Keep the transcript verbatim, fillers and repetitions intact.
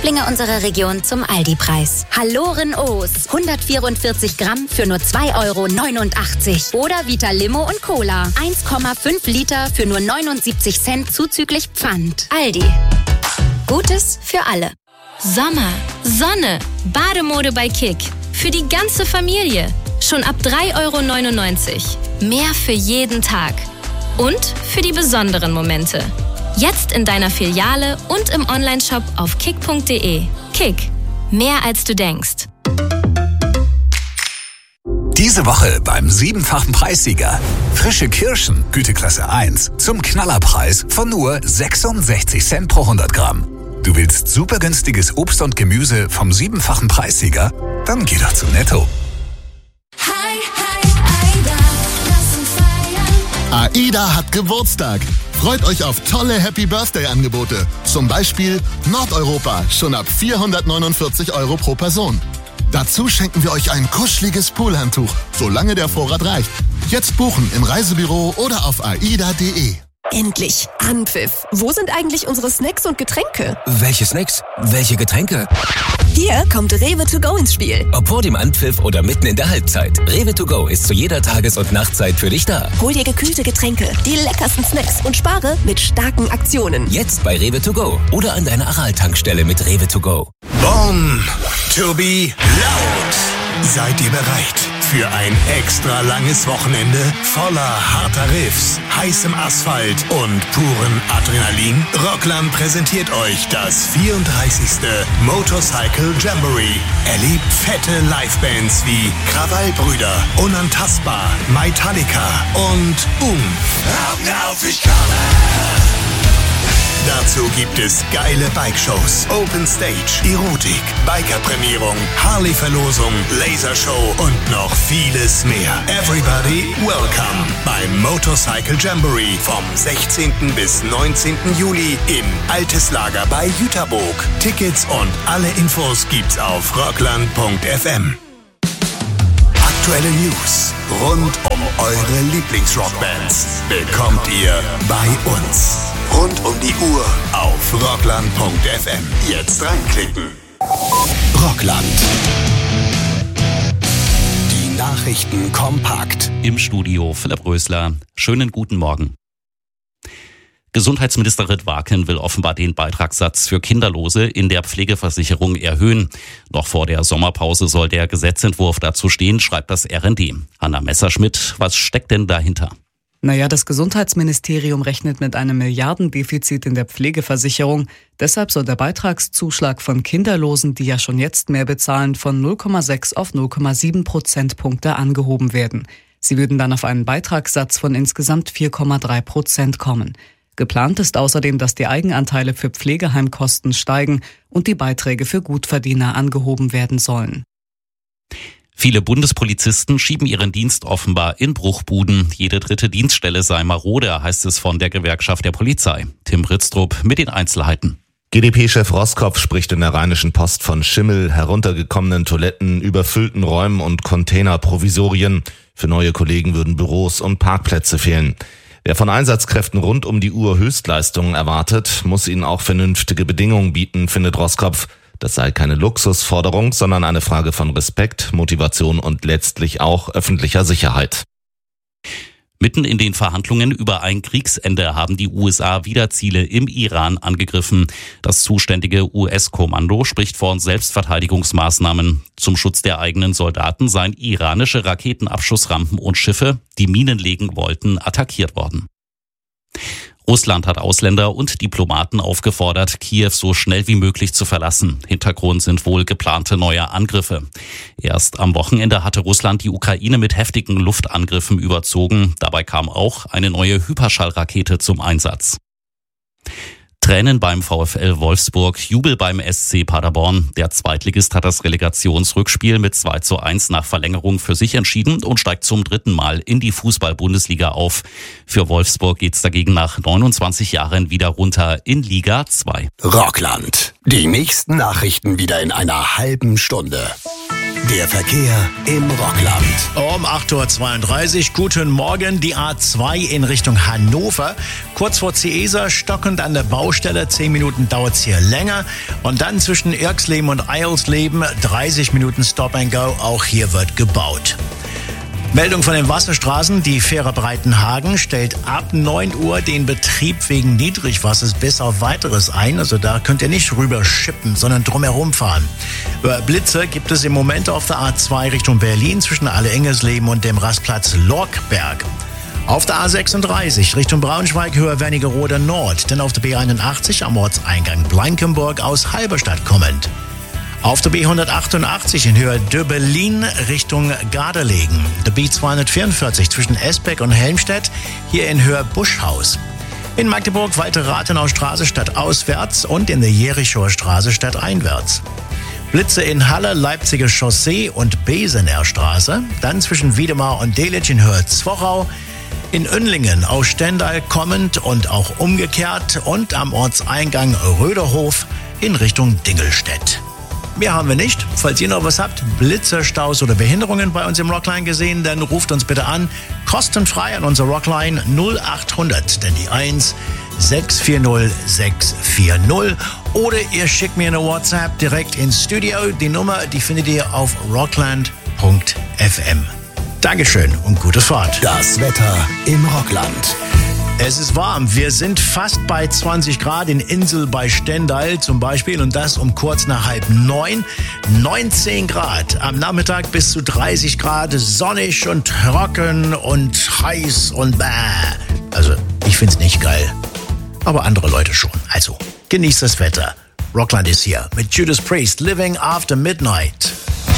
Lieblinge unserer Region zum Aldi-Preis. Halloren O's. hundertvierundvierzig Gramm für nur zwei Euro neunundachtzig. Oder Vita Limo und Cola. eins Komma fünf Liter für nur neunundsiebzig Cent zuzüglich Pfand. Aldi. Gutes für alle. Sommer, Sonne, Bademode bei Kick. Für die ganze Familie. Schon ab drei Euro neunundneunzig. Mehr für jeden Tag. Und für die besonderen Momente. Jetzt in deiner Filiale und im Onlineshop auf kick punkt de. Kick. Mehr als du denkst. Diese Woche beim siebenfachen Preissieger. Frische Kirschen, Güteklasse eins, zum Knallerpreis von nur sechsundsechzig Cent pro hundert Gramm. Du willst super günstiges Obst und Gemüse vom siebenfachen Preissieger? Dann geh doch zu Netto. Hi, hi, Aida, lass uns feiern. AIDA hat Geburtstag. Freut euch auf tolle Happy Birthday Angebote. Zum Beispiel Nordeuropa, schon ab vierhundertneunundvierzig Euro pro Person. Dazu schenken wir euch ein kuscheliges Poolhandtuch, solange der Vorrat reicht. Jetzt buchen im Reisebüro oder auf aida punkt de. Endlich Anpfiff. Wo sind eigentlich unsere Snacks und Getränke? Welche Snacks? Welche Getränke? Hier kommt Rewe to go ins Spiel. Ob vor dem Anpfiff oder mitten in der Halbzeit. Rewe to go ist zu jeder Tages- und Nachtzeit für dich da. Hol dir gekühlte Getränke, die leckersten Snacks und spare mit starken Aktionen. Jetzt bei Rewe to go oder an deiner Aral-Tankstelle mit Rewe to go. Born to be loud. Seid ihr bereit für ein extra langes Wochenende voller harter Riffs, heißem Asphalt und purem Adrenalin? Rockland präsentiert euch das vierunddreißigste Motorcycle Jamboree. Erlebt fette Livebands wie Krawallbrüder, Unantastbar, Metallica und Umf. Augen auf, ich komme! Dazu gibt es geile Bikeshows, Open Stage, Erotik, Bikerprämierung, Harley-Verlosung, Lasershow und noch vieles mehr. Everybody welcome beim Motorcycle Jamboree vom sechzehnten bis neunzehnten Juli im Altes Lager bei Jüterburg. Tickets und alle Infos gibt's auf rockland punkt f m. Aktuelle News rund um eure Lieblingsrockbands bekommt ihr bei uns. Rund um die Uhr auf rockland punkt f m. Jetzt reinklicken. Rockland. Die Nachrichten kompakt. Im Studio Philipp Rösler. Schönen guten Morgen. Gesundheitsminister Ritt-Waken will offenbar den Beitragssatz für Kinderlose in der Pflegeversicherung erhöhen. Noch vor der Sommerpause soll der Gesetzentwurf dazu stehen, schreibt das R N D. Hanna Messerschmidt, was steckt denn dahinter? Naja, das Gesundheitsministerium rechnet mit einem Milliardendefizit in der Pflegeversicherung. Deshalb soll der Beitragszuschlag von Kinderlosen, die ja schon jetzt mehr bezahlen, von null Komma sechs auf null Komma sieben Prozentpunkte angehoben werden. Sie würden dann auf einen Beitragssatz von insgesamt vier Komma drei Prozent kommen. Geplant ist außerdem, dass die Eigenanteile für Pflegeheimkosten steigen und die Beiträge für Gutverdiener angehoben werden sollen. Viele Bundespolizisten schieben ihren Dienst offenbar in Bruchbuden. Jede dritte Dienststelle sei marode, heißt es von der Gewerkschaft der Polizei. Tim Britztrup mit den Einzelheiten. G D P-Chef Roskopf spricht in der Rheinischen Post von Schimmel, heruntergekommenen Toiletten, überfüllten Räumen und Containerprovisorien. Für neue Kollegen würden Büros und Parkplätze fehlen. Wer von Einsatzkräften rund um die Uhr Höchstleistungen erwartet, muss ihnen auch vernünftige Bedingungen bieten, findet Roskopf. Das sei keine Luxusforderung, sondern eine Frage von Respekt, Motivation und letztlich auch öffentlicher Sicherheit. Mitten in den Verhandlungen über ein Kriegsende haben die U S A wieder Ziele im Iran angegriffen. Das zuständige U S-Kommando spricht von Selbstverteidigungsmaßnahmen. Zum Schutz der eigenen Soldaten seien iranische Raketenabschussrampen und Schiffe, die Minen legen wollten, attackiert worden. Russland hat Ausländer und Diplomaten aufgefordert, Kiew so schnell wie möglich zu verlassen. Hintergrund sind wohl geplante neue Angriffe. Erst am Wochenende hatte Russland die Ukraine mit heftigen Luftangriffen überzogen. Dabei kam auch eine neue Hyperschallrakete zum Einsatz. Tränen beim VfL Wolfsburg, Jubel beim S C Paderborn. Der Zweitligist hat das Relegationsrückspiel mit zwei zu eins nach Verlängerung für sich entschieden und steigt zum dritten Mal in die Fußball-Bundesliga auf. Für Wolfsburg geht's dagegen nach neunundzwanzig Jahren wieder runter in Liga zwei. Rockland. Die nächsten Nachrichten wieder in einer halben Stunde. Der Verkehr im Rockland. Um acht Uhr zweiunddreißig, guten Morgen, die A zwei in Richtung Hannover. Kurz vor Ciesa, stockend an der Baustelle, zehn Minuten dauert es hier länger. Und dann zwischen Irksleben und Eilsleben, dreißig Minuten Stop and Go, auch hier wird gebaut. Meldung von den Wasserstraßen. Die Fähre Breitenhagen stellt ab neun Uhr den Betrieb wegen Niedrigwassers bis auf Weiteres ein. Also da könnt ihr nicht rüber schippen, sondern drumherum fahren. Blitze gibt es im Moment auf der A zwei Richtung Berlin zwischen Alle-Engelsleben und dem Rastplatz Lorkberg. Auf der A sechsunddreißig Richtung Braunschweig, Höhe Wernigerode Nord. Denn auf der B einundachtzig am Ortseingang Blankenburg aus Halberstadt kommend. Auf der B hundertachtundachtzig in Höhe Döbelin Richtung Gardelegen. Der B zweihundertvierundvierzig zwischen Esbeck und Helmstedt, hier in Höhe Buschhaus. In Magdeburg Walter Rathenau Straße stadtauswärts und in der Jerichower Straße stadteinwärts. Blitze in Halle, Leipziger Chaussee und Besener Straße. Dann zwischen Wiedemar und Delitzsch in Höhe Zwochau. In Önlingen aus Stendal kommend und auch umgekehrt. Und am Ortseingang Röderhof in Richtung Dingelstedt. Mehr haben wir nicht. Falls ihr noch was habt, Blitze, Staus oder Behinderungen bei uns im Rockline gesehen, dann ruft uns bitte an. Kostenfrei an unser Rockline null achthundert, denn die eins sechs vier null sechs vier null. Oder ihr schickt mir eine WhatsApp direkt ins Studio. Die Nummer, die findet ihr auf rockland punkt f m. Dankeschön und gute Fahrt. Das Wetter im Rockland. Es ist warm. Wir sind fast bei zwanzig Grad in Insel bei Stendal zum Beispiel und das um kurz nach halb neun. neunzehn Grad am Nachmittag bis zu dreißig Grad, sonnig und trocken und heiß und bäh. Also ich find's nicht geil, aber andere Leute schon. Also genießt das Wetter. Rockland ist hier mit Judas Priest, Living After Midnight.